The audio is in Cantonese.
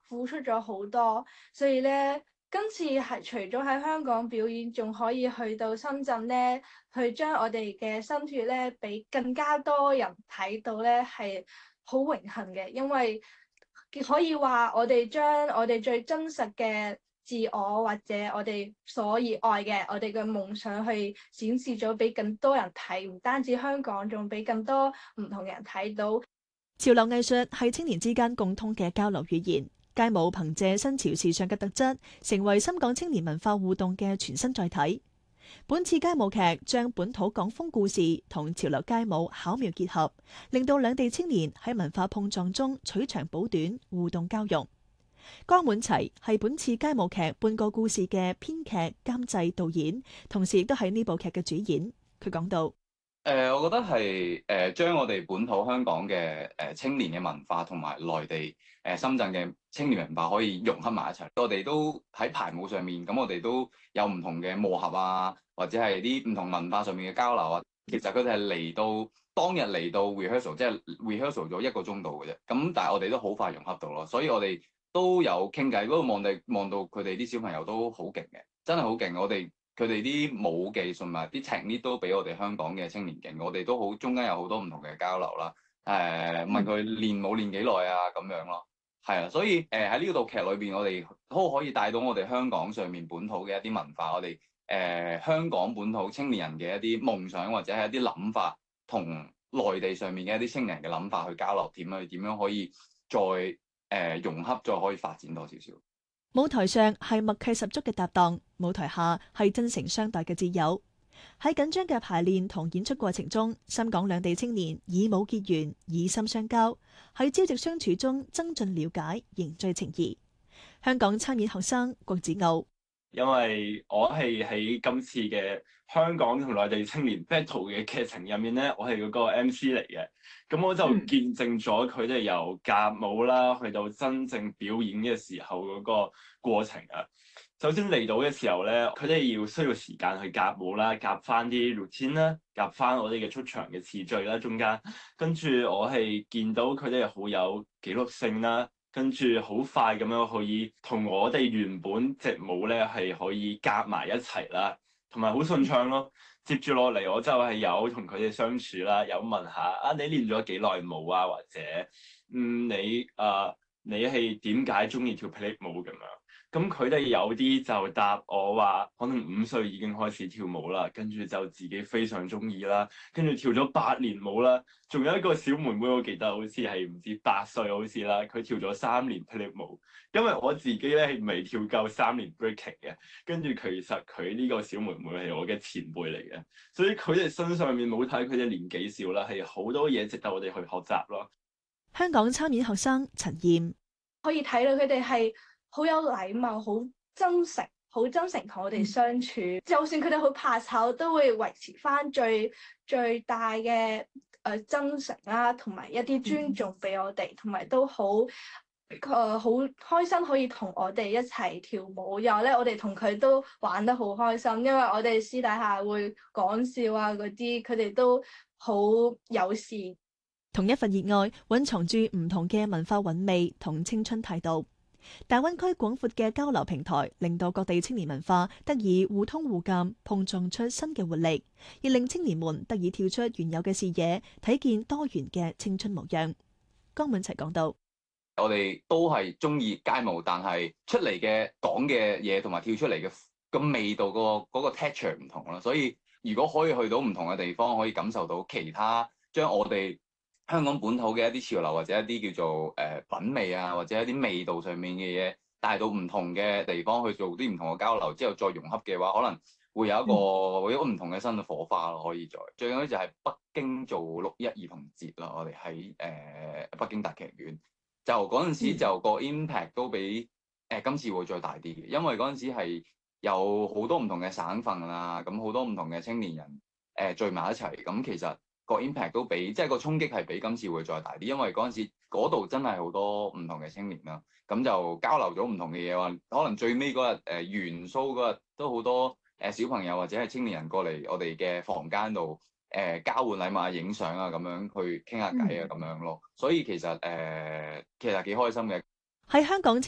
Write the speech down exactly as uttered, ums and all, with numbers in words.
付出咗好多，所以咧今次係除咗喺香港表演，仲可以去到深圳咧，去將我哋嘅心血咧，俾更加多人睇到咧，係好榮幸嘅，因為可以話我哋將我哋最真實嘅自我或者我哋所熱愛嘅我哋嘅夢想去展示咗俾更多人睇，唔單止香港，仲俾更多唔同嘅人睇到。 潮流藝術係青年之間共通嘅交流語言，街舞憑借新潮時尚嘅特質，成為深港青年文化互動嘅全新載體。本次街舞劇將本土港風故事同潮流街舞巧妙結合，令到兩地青年喺文化碰撞中取長補短，互動交融。江滿齊係本次街舞劇半個故事嘅編劇、監製、導演，同時亦都係呢部劇嘅主演。佢講到：誒、 呃，我覺得係誒將我哋本土香港嘅誒、呃、青年嘅文化同埋內地誒、呃、深圳嘅青年文化可以融合埋一齊。我哋都喺排舞上面，咁我哋都有唔同嘅磨合啊，或者係啲唔同文化上面嘅交流啊。其實佢哋係嚟到當日嚟到 rehearsal，即係 rehearsal 咗一個鐘度嘅啫。咁但係我哋都好快融合到咯，所以我哋都有傾偈。嗰度望地望到佢哋啲小朋友都好勁嘅，真係好勁。我哋佢哋啲舞技同埋啲 technique 都比我哋香港嘅青年勁，我哋都好中間有好多唔同嘅交流啦。誒、呃、問佢練舞練幾耐啊咁樣咯，係啊，所以誒喺呢套劇裏邊，我哋都可以帶到我哋香港上面本土嘅一啲文化，我哋誒、呃、香港本土青年人嘅一啲夢想或者係一啲諗法，同內地上面嘅一啲青年人嘅諗法去交流，點樣點樣可以再誒、呃、融合，再可以發展多少少。 舞台上係默契十足嘅搭檔，舞台下係真誠相待嘅摯友。喺緊張嘅排練同演出過程中，深港兩地青年以舞結緣，以心相交，喺朝夕相處中增進了解，凝聚情誼。香港參演學生郭子傲： 因為我係喺今次嘅香港同內地青年 battle 嘅劇情入面咧，我係嗰個 M C 嚟嘅，咁我就見證咗佢哋由夾舞啦，去到真正表演嘅時候嗰個過程啊。首先嚟到嘅時候咧，佢哋要需要時間去夾舞啦，夾翻啲 routine 啦，夾翻我哋嘅出場嘅次序啦，中間跟住我係見到佢哋好有紀律性啦。跟住好快咁樣可以同我哋原本隻舞咧係可以夾埋一齊啦，同埋好順暢咯。接住落嚟我就係有同佢哋相處啦，有問下啊你練咗幾耐舞啊，或者嗯你啊、呃、你係點解中意跳霹靂舞咁樣？咁佢哋有啲就答我話，可能五歲已經開始跳舞啦，跟住就自己非常中意啦，跟住跳咗八年舞啦。仲有一個小妹妹，我記得好似係唔知八歲好似啦，佢跳咗三年霹靂舞。因為我自己咧係未跳夠三年 breaking 嘅，跟住其實佢呢個小妹妹係我嘅前輩嚟嘅，所以佢哋身上面冇睇佢哋年紀少啦，係好多嘢值得我哋去學習咯。 香港參演學生陳燕： 可以睇到佢哋係好有禮貌，好真誠，好真誠同我哋相處。嗯、就算佢哋好怕醜，都會維持翻最最大嘅誒、呃、真誠啦，同埋一啲尊重俾我哋，同埋都好誒好開心可以同我哋一齊跳舞。然後咧，我哋同佢都玩得好開心，因為我哋私底下會講笑啊嗰啲，佢哋都好友善。 同一份熱愛蘊藏住唔同嘅文化韻味同青春態度。大灣區廣闊嘅交流平台，令到各地青年文化得以互通互鑒，碰撞出新嘅活力，亦令青年們得以跳出原有嘅視野，睇見多元嘅青春模樣。江滿齊講到： 我哋都係中意街舞，但係出嚟嘅講嘅嘢同埋跳出嚟嘅個味道、個嗰個 texture 唔同啦。所以如果可以去到唔同嘅地方，可以感受到其他將我哋香港本土嘅一啲潮流或者一啲叫做誒、呃、品味啊，或者一啲味道上面嘅嘢帶到唔同嘅地方去做啲唔同嘅交流之後再融合嘅話，可能會有一個、嗯、會有一個唔同嘅新嘅火花咯。可以再最緊要就係北京做六一兒童節啦，我哋喺誒北京大劇院就嗰陣時就個 impact 都比誒、呃、今次會再大啲嘅，因為嗰陣時係有好多唔同嘅省份啦，咁好多唔同嘅青年人誒、呃、聚埋一齊，咁其實個 impact 都比即係個衝擊係比今次會再大啲，因為嗰陣時嗰度真係好多唔同嘅青年啦，咁就交流咗唔同嘅嘢話，可能最尾嗰日誒元蘇嗰日都好多誒、呃、小朋友或者係青年人過嚟我哋嘅房間度誒、呃、交換禮物啊、影相啊咁樣去傾下偈啊咁樣咯，所以其實誒、呃、其實幾開心嘅。 喺香港